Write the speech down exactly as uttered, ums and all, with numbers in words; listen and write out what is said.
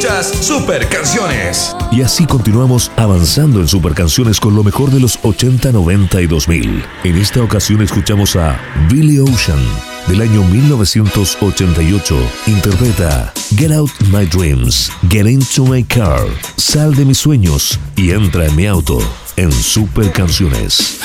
Escuchas Super Canciones. Y así continuamos avanzando en Super Canciones con lo mejor de los ochenta, noventa y dos mil. En esta ocasión escuchamos a Billy Ocean, del año mil novecientos ochenta y ocho. Interpreta Get Out My Dreams, Get Into My Car, Sal de mis sueños y entra en mi auto, en Super Canciones.